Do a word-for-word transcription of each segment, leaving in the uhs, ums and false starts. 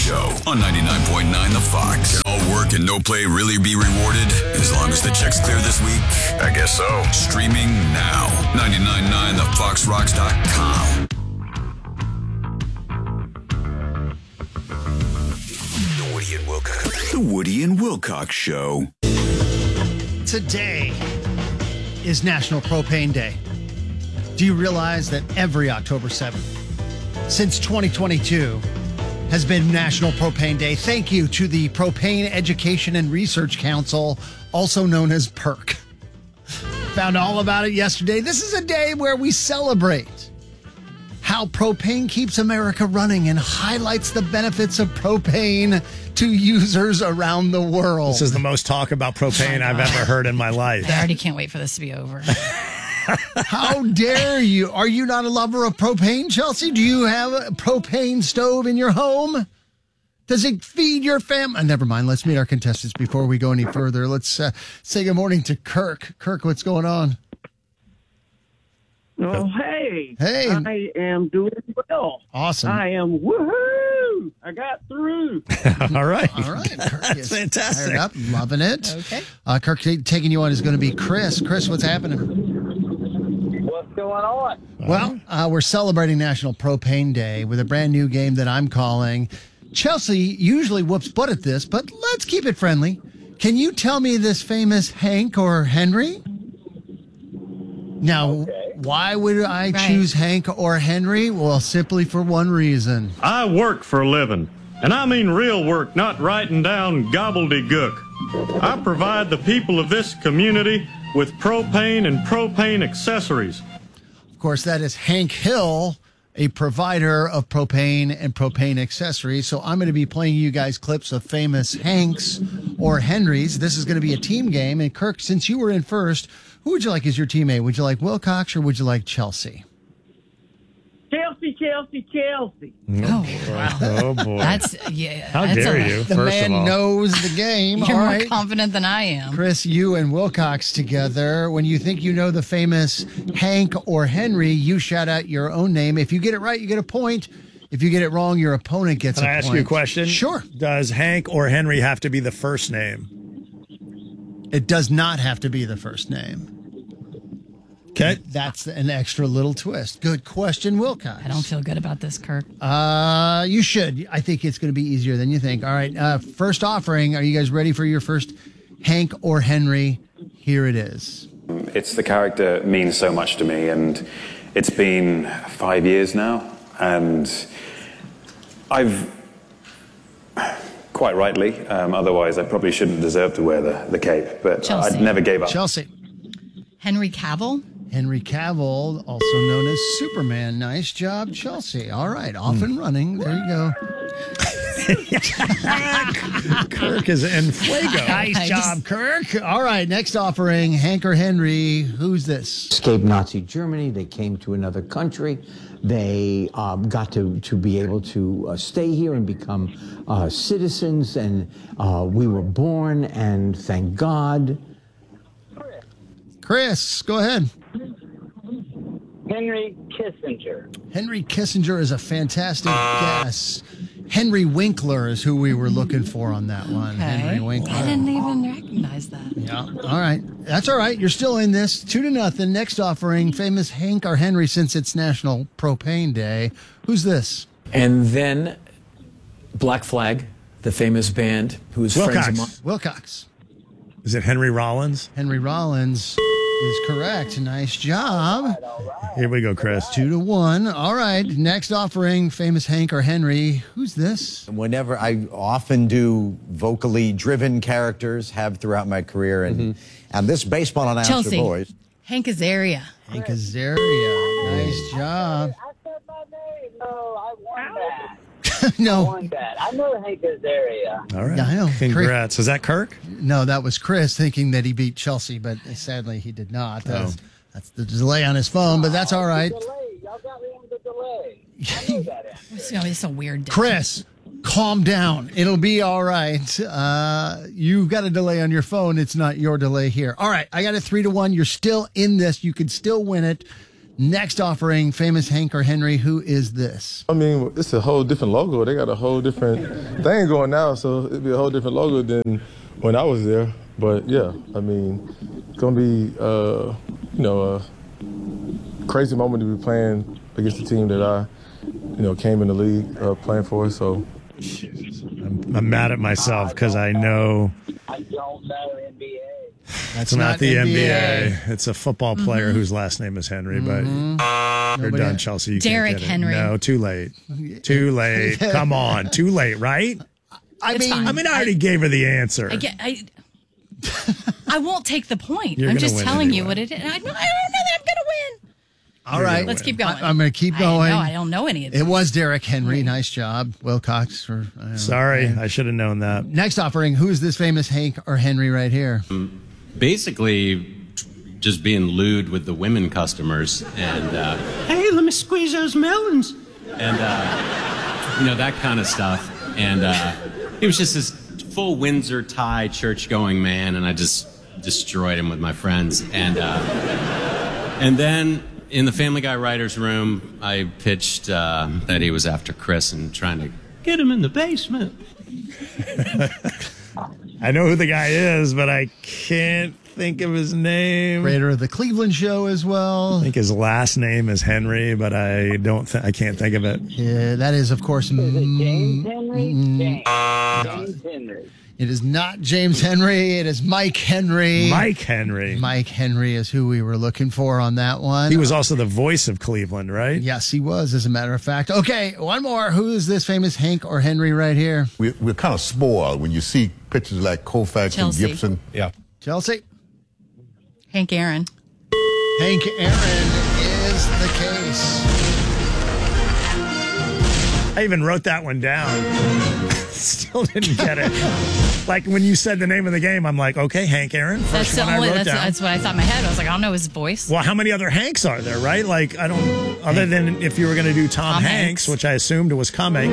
Show on ninety-nine point nine The Fox. Can all work and no play really be rewarded? As long as the check's clear this week? I guess so. Streaming now. ninety-nine point nine the fox rocks dot com. The Woody and Wilcox. The Woody and Wilcox Show. Today is National Propane Day. Do you realize that every October seventh since twenty twenty-two has been National Propane Day? Thank you to the Propane Education and Research Council, also known as PERC. Found all about it yesterday. This is a day where we celebrate how propane keeps America running and highlights the benefits of propane to users around the world. This is the most talk about propane I've ever heard in my life. I already can't wait for this to be over. How dare you? Are you not a lover of propane, Chelsea? Do you have a propane stove in your home? Does it feed your family? Uh, never mind. Let's meet our contestants before we go any further. Let's uh, say good morning to Kirk. Kirk, what's going on? Oh, hey. Hey. I am doing well. Awesome. I am, woohoo! I got through. All right. All right. Kirk That's is fantastic. fired up, loving it. Okay. Uh, Kirk, t- taking you on is going to be Chris. Chris, what's happening? What's going on? Well, uh, we're celebrating National Propane Day with a brand new game that I'm calling. Chelsea usually whoops butt at this, but let's keep it friendly. Can you tell me this famous Hank or Henry? Now, Okay. why would I Right. choose Hank or Henry? Well, simply for one reason. I work for a living, and I mean real work, not writing down gobbledygook. I provide the people of this community with propane and propane accessories. Of course, that is Hank Hill, a provider of propane and propane accessories. So I'm going to be playing you guys clips of famous Hanks or Henrys. This is going to be a team game. And Kirk, since you were in first, who would you like as your teammate? Would you like Wilcox or would you like Chelsea? Chelsea, Chelsea, Chelsea. Oh, Oh, boy. that's yeah. How that's dare a, you, The first man of all. knows the game. You're All more right. confident than I am. Chris, you and Wilcox together. When you think you know the famous Hank or Henry, you shout out your own name. If you get it right, you get a point. If you get it wrong, your opponent gets Can a I point. ask you a question? Sure. Does Hank or Henry have to be the first name? It does not have to be the first name. Okay. That's an extra little twist. Good question, Wilcox. I don't feel good about this, Kirk. Uh, you should. I think it's going to be easier than you think. All right. Uh, first offering. Are you guys ready for your first Hank or Henry? Here it is. It's the character means so much to me, and it's been five years now, and I've, quite rightly, um, otherwise I probably shouldn't deserve to wear the, the cape, but Chelsea. I never gave up. Chelsea. Henry Cavill? Henry Cavill, also known as Superman. Nice job, Chelsea. All right. Off and running. There you go. Kirk is in fuego. Nice I job, just- Kirk. All right. Next offering, Hank or Henry. Who's this? Escaped Nazi Germany. They came to another country. They um, got to, to be able to uh, stay here and become uh, citizens. And uh, we were born, and thank God. Chris, go ahead. Henry Kissinger. Henry Kissinger is a fantastic guess. Henry Winkler is who we were looking for on that one. Okay. Henry Winkler. I didn't even recognize that. Yeah. All right. That's all right. You're still in this. Two to nothing. Next offering, famous Hank or Henry, since it's National Propane Day. Who's this? And then Black Flag, the famous band, who is friends of mine. Wilcox. Wilcox. Is it Henry Rollins? Henry Rollins is correct. Nice job. Here we go, Chris. Two to one. All right. Next offering, famous Hank or Henry. Who's this? Whenever I often do vocally driven characters, have throughout my career, and and this baseball announcer Chelsea. voice. Hank Azaria. Hank Azaria. Nice job. I said my name. No, I won that. No. won that. I know Hank Azaria. All right. Yeah, I know. Congrats. Is that Kirk? No, that was Chris thinking that he beat Chelsea, but sadly he did not. That's, that's the delay on his phone, but that's all right. Delay. Y'all got me on the delay. I know that. It's gonna be so weird. Day. Chris, calm down. It'll be all right. Uh, you've got a delay on your phone. It's not your delay here. All right. I got it three to one. You're still in this. You could still win it. Next offering, famous Hank or Henry. Who is this? I mean, it's a whole different logo. They got a whole different thing going now, so it'd be a whole different logo than when I was there. But yeah, I mean, it's gonna be uh, you know a crazy moment to be playing against the team that I you know came in the league uh, playing for. So I'm, I'm mad at myself because I know. I don't know N B A. That's not not, the N B A. N B A. It's a football player whose last name is Henry, but you're Nobody- done, Chelsea. You Derrick can't get it. Henry. No, too late. Too late. Come on. Too late, right? I It's mean, fine. I mean, I already gave her the answer. I get. I. I won't take the point. You're I'm gonna just win telling you anyway. what it is. I, I don't know that I'm gonna win. all right. Let's keep going. I, am going to keep going. I know. I don't know any of this. It was Derrick Henry. Nice job, Wilcox. For I don't know. Sorry, I should have known that. Next offering, who is this famous Hank or Henry right here? Basically, just being lewd with the women customers and, uh, hey, let me squeeze those melons. And, uh, you know, that kind of stuff. And uh, he was just this full Windsor tie church-going man, and I just destroyed him with my friends. And, uh, and then in the Family Guy writer's room, I pitched uh, that he was after Chris and trying to get him in the basement. I know who the guy is, but I can't think of his name. Creator of the Cleveland Show as well. I think his last name is Henry, but I don't. Th- I can't think of it. Yeah, that is, of course, Is it mm, James Henry? James, James Henry. it is not James Henry. It is Mike Henry. Mike Henry. Mike Henry is who we were looking for on that one. He was also the voice of Cleveland, right? Yes, he was, as a matter of fact. Okay, one more. Who is this famous Hank or Henry right here? We, we're kind of spoiled when you see pictures like Koufax Chelsea. and Gibson. Yeah. Chelsea. Hank Aaron. Hank Aaron is the case. I even wrote that one down. Still didn't get it. Like when you said the name of the game, I'm like, okay, Hank Aaron. First That's the one only. I wrote That's, down. that's what I thought in my head. I was like, I don't know his voice. Well, how many other Hanks are there, right? Like, I don't, other than if you were going to do Tom, Tom Hanks, Hanks. which I assumed was coming.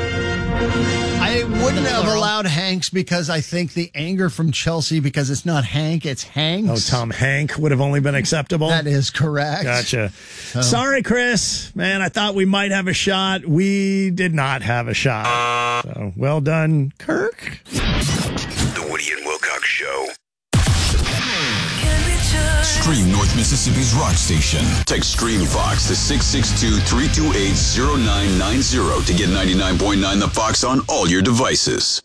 I wouldn't The have plural. allowed Hanks because I think the anger from Chelsea, because it's not Hank, it's Hanks. Oh, Tom Hank would have only been acceptable. That is correct. Gotcha. Sorry, Chris. Man, I thought we might have a shot. We did not have a shot. So, well done, Kirk. The Woody and Wilcox Show. Stream North Mississippi's rock station. Text Stream Fox to six six two, three two eight, zero nine nine zero to get ninety-nine point nine The Fox on all your devices.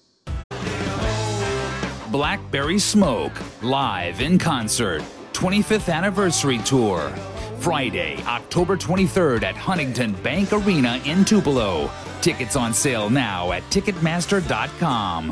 Blackberry Smoke, live in concert, twenty-fifth anniversary tour. Friday, October twenty-third at Huntington Bank Arena in Tupelo. Tickets on sale now at Ticketmaster dot com.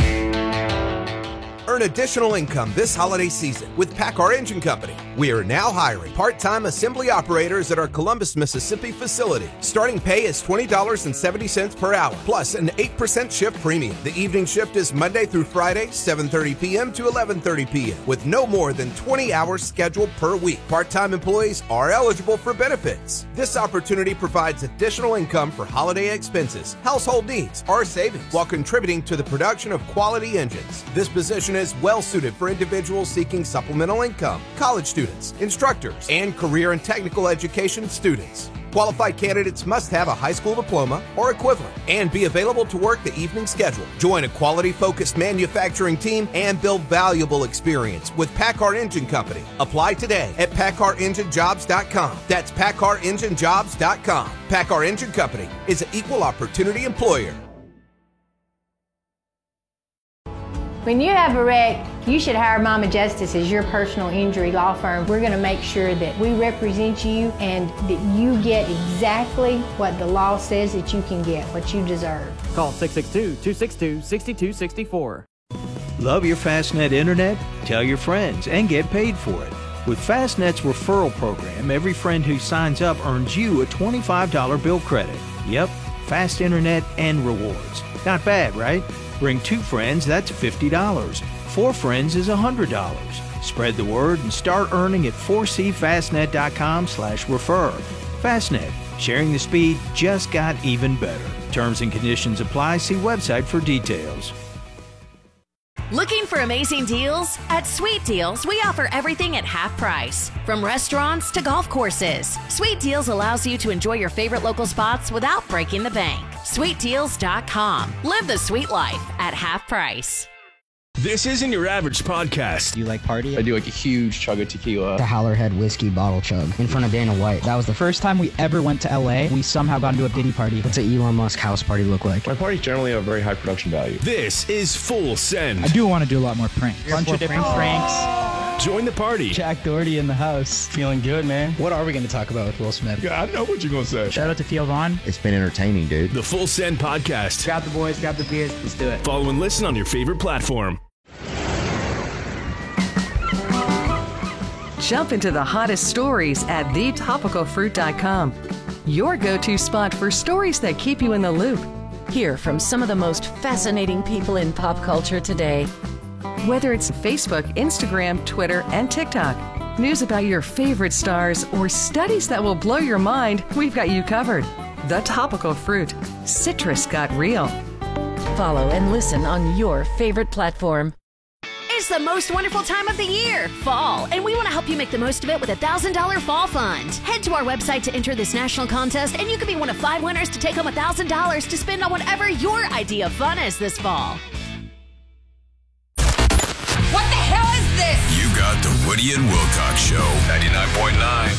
Earn additional income this holiday season with PACCAR Engine Company. We are now hiring part-time assembly operators at our Columbus, Mississippi facility. Starting pay is twenty dollars and seventy cents per hour, plus an eight percent shift premium. The evening shift is Monday through Friday, seven thirty p.m. to eleven thirty p.m., with no more than twenty hours scheduled per week. Part-time employees are eligible for benefits. This opportunity provides additional income for holiday expenses, household needs, or savings, while contributing to the production of quality engines. This position is well suited for individuals seeking supplemental income, college students, instructors, and career and technical education students. Qualified candidates must have a high school diploma or equivalent and be available to work the evening schedule. Join a quality-focused manufacturing team and build valuable experience with PACCAR Engine Company. Apply today at PACCAR Engine Jobs dot com. That's PACCAR Engine Jobs dot com. PACCAR Engine Company is an equal opportunity employer. When you have a wreck, you should hire Mama Justice as your personal injury law firm. We're going to make sure that we represent you and that you get exactly what the law says that you can get, what you deserve. Call six six two, two six two, six two six four. Love your Fastnet internet? Tell your friends and get paid for it. With Fastnet's referral program, every friend who signs up earns you a twenty-five dollars bill credit. Yep, fast internet and rewards. Not bad, right? Bring two friends, that's fifty dollars. Four friends is one hundred dollars. Spread the word and start earning at four c fastnet dot com slash refer. Fastnet, sharing the speed just got even better. Terms and conditions apply. See website for details. Looking for amazing deals? At Sweet Deals, we offer everything at half price. From restaurants to golf courses, Sweet Deals allows you to enjoy your favorite local spots without breaking the bank. sweet deals dot com. Live the sweet life at half price. This isn't your average podcast. Do you like party? I do like a huge chug of tequila. The Howlerhead whiskey bottle chug in front of Dana White. That was the first time we ever went to L A. We somehow got into a Diddy party. What's an Elon Musk house party look like? My parties generally have very high production value. This is Full Send. I do want to do a lot more pranks. A bunch of different pranks. Join the party. Jack Doherty in the house. Feeling good, man. What are we going to talk about with Will Smith? Yeah, I know what you're going to say. Shout out to Theo Vaughn. It's been entertaining, dude. The Full Send podcast. Grab the boys, grab the beers. Let's do it. Follow and listen on your favorite platform. Jump into the hottest stories at the topical fruit dot com. Your go-to spot for stories that keep you in the loop. Hear from some of the most fascinating people in pop culture today. Whether it's Facebook, Instagram, Twitter, and TikTok, news about your favorite stars, or studies that will blow your mind, we've got you covered. The Topical Fruit. Citrus got real. Follow and listen on your favorite platform. It's the most wonderful time of the year, fall, and we want to help you make the most of it with a one thousand dollars Fall Fund. Head to our website to enter this national contest, and you could be one of five winners to take home one thousand dollars to spend on whatever your idea of fun is this fall. What the hell is this? You got the Woody and Wilcox Show, ninety-nine point nine